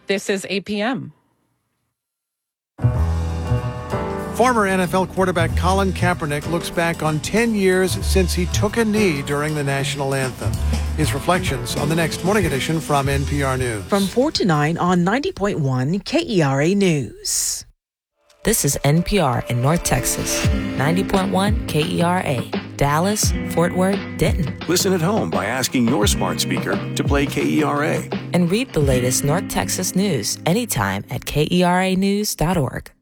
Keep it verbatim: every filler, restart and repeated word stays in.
This is eight p.m. Former N F L quarterback Colin Kaepernick looks back on ten years since he took a knee during the national anthem. His reflections on the next Morning Edition from N P R News. From four to nine on ninety point one K E R A News. This is N P R in North Texas. ninety point one K E R A. Dallas, Fort Worth, Denton. Listen at home by asking your smart speaker to play K E R A. And read the latest North Texas news anytime at K E R A news dot org.